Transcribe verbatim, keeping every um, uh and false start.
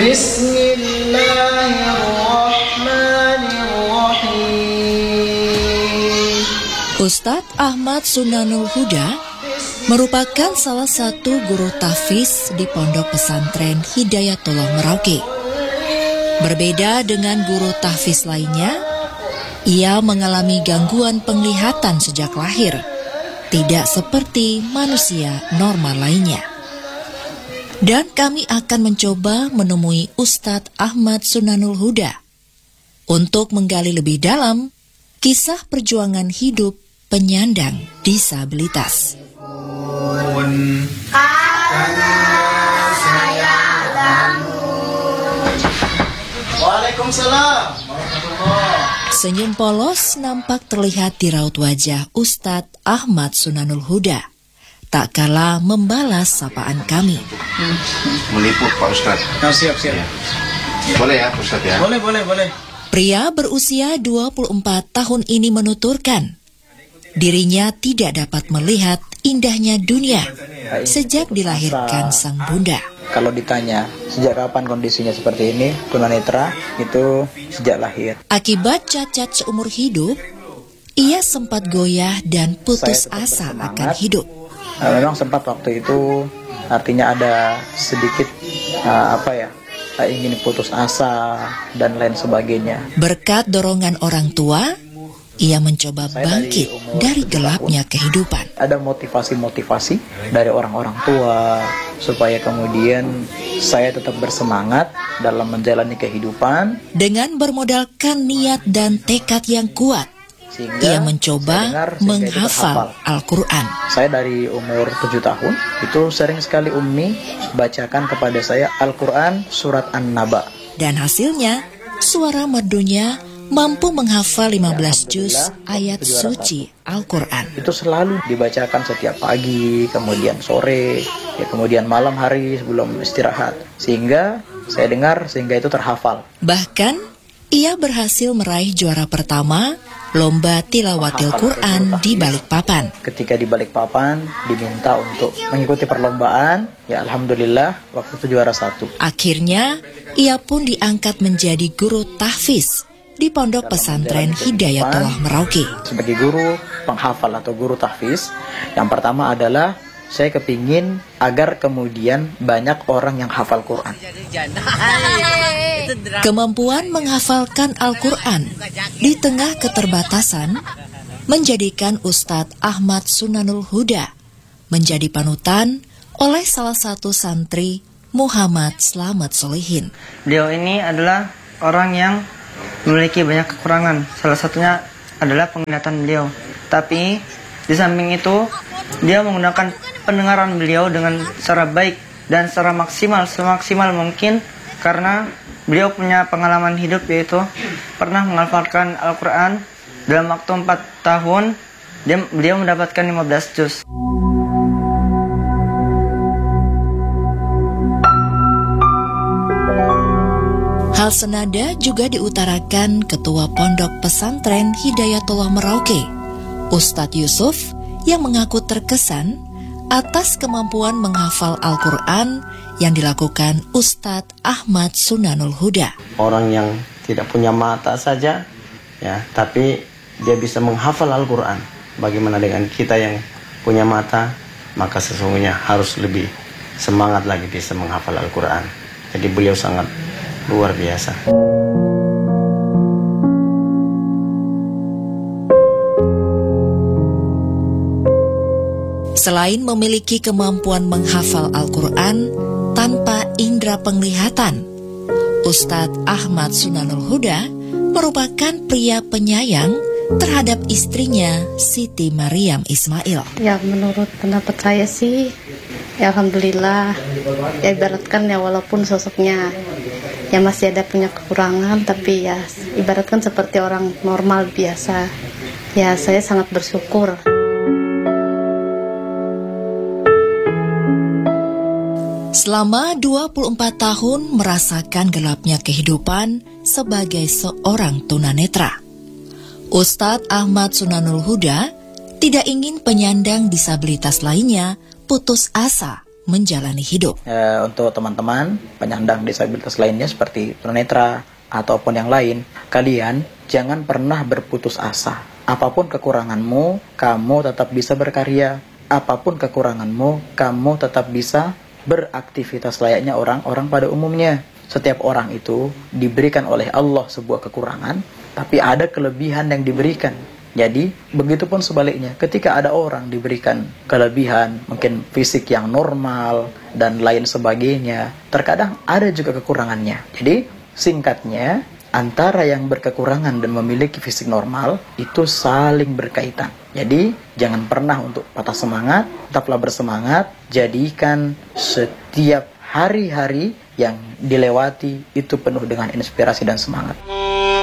Bismillahirrahmanirrahim. Ustadz Ahmad Sunanul Huda merupakan salah satu guru tahfiz di Pondok Pesantren Hidayatullah Merauke. Berbeda dengan guru tahfiz lainnya, ia mengalami gangguan penglihatan sejak lahir, tidak seperti manusia normal lainnya. Dan kami akan mencoba menemui Ustadz Ahmad Sunanul Huda untuk menggali lebih dalam kisah perjuangan hidup penyandang disabilitas. Waalaikumsalam. Senyum polos nampak terlihat di raut wajah Ustadz Ahmad Sunanul Huda, tak kalah membalas sapaan kami. Meliput Pak Ustadz. Oh, siap, siap. Ya. Boleh ya Ustadz ya? Boleh, boleh, boleh. Pria berusia dua puluh empat tahun ini menuturkan dirinya tidak dapat melihat indahnya dunia sejak dilahirkan sang bunda. Kalau ditanya sejak kapan kondisinya seperti ini, tunanetra itu sejak lahir. Akibat cacat seumur hidup, ia sempat goyah dan putus asa akan hidup. Nah, memang sempat waktu itu artinya ada sedikit uh, apa ya, ingin putus asa dan lain sebagainya. Berkat dorongan orang tua, ia mencoba bangkit dari, dari gelapnya kehidupan. Ada motivasi-motivasi dari orang-orang tua supaya kemudian saya tetap bersemangat dalam menjalani kehidupan. Dengan bermodalkan niat dan tekad yang kuat, sehingga ia mencoba dengar, menghafal Al-Quran. Saya dari umur tujuh tahun, itu sering sekali Ummi bacakan kepada saya Al-Quran surat An-Naba. Dan hasilnya, suara merdunya mampu menghafal lima belas juz ayat suci Al-Quran. Itu selalu dibacakan setiap pagi, kemudian sore, ya kemudian malam hari sebelum istirahat. Sehingga saya dengar, sehingga itu terhafal. Bahkan, ia berhasil meraih juara pertama lomba tilawatil Quran di Balikpapan. Ketika di Balikpapan diminta untuk mengikuti perlombaan, ya alhamdulillah waktu itu juara satu. Akhirnya, ia pun diangkat menjadi guru tahfiz di Pondok Pesantren Hidayatullah Merauke. Sebagai guru penghafal atau guru tahfiz, yang pertama adalah saya kepingin agar kemudian banyak orang yang hafal Quran. Kemampuan menghafalkan Al-Quran di tengah keterbatasan menjadikan Ustadz Ahmad Sunanul Huda menjadi panutan oleh salah satu santri, Muhammad Slamet Solihin. Beliau ini adalah orang yang memiliki banyak kekurangan. Salah satunya adalah penglihatan beliau. Tapi di samping itu, dia menggunakan pendengaran beliau dengan secara baik dan secara maksimal, semaksimal mungkin, karena beliau punya pengalaman hidup, yaitu pernah menghafalkan Al-Quran dalam waktu empat tahun. Dia, beliau mendapatkan lima belas juz. Hal senada juga diutarakan Ketua Pondok Pesantren Hidayatullah Merauke, Ustadz Yusuf, yang mengaku terkesan atas kemampuan menghafal Al-Quran yang dilakukan Ustadz Ahmad Sunanul Huda. Orang yang tidak punya mata saja, ya, tapi dia bisa menghafal Al-Quran. Bagaimana dengan kita yang punya mata? Maka sesungguhnya harus lebih semangat lagi bisa menghafal Al-Quran. Jadi beliau sangat luar biasa. Selain memiliki kemampuan menghafal Al-Quran tanpa indera penglihatan, Ustadz Ahmad Sunanul Huda merupakan pria penyayang terhadap istrinya Siti Maryam Ismail. Ya, menurut pendapat saya sih, ya alhamdulillah, ya ibaratkan ya walaupun sosoknya ya masih ada punya kekurangan, tapi ya ibaratkan seperti orang normal biasa. Ya saya sangat bersyukur. Selama dua puluh empat tahun merasakan gelapnya kehidupan sebagai seorang tunanetra, Ustadz Ahmad Sunanul Huda tidak ingin penyandang disabilitas lainnya putus asa menjalani hidup. E, untuk teman-teman penyandang disabilitas lainnya seperti tunanetra ataupun yang lain, kalian jangan pernah berputus asa. Apapun kekuranganmu, kamu tetap bisa berkarya. Apapun kekuranganmu, kamu tetap bisa beraktivitas layaknya orang-orang pada umumnya. Setiap orang itu diberikan oleh Allah sebuah kekurangan, tapi ada kelebihan yang diberikan. Jadi, begitupun sebaliknya, ketika ada orang diberikan kelebihan, mungkin fisik yang normal, dan lain sebagainya, terkadang ada juga kekurangannya. Jadi, singkatnya, antara yang berkekurangan dan memiliki fisik normal, itu saling berkaitan. Jadi, jangan pernah untuk patah semangat, tetaplah bersemangat, jadikan setiap hari-hari yang dilewati itu penuh dengan inspirasi dan semangat.